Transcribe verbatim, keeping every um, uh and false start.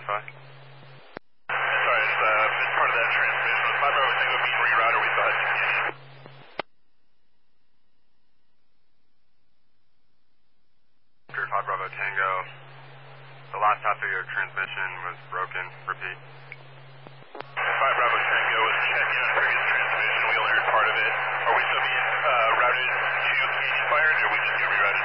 identify? Sorry, it's, uh, it's part of that transmission. With five Bravo Tango being rerouted, we thought. five Bravo Tango, the last half of your transmission was broken. Repeat.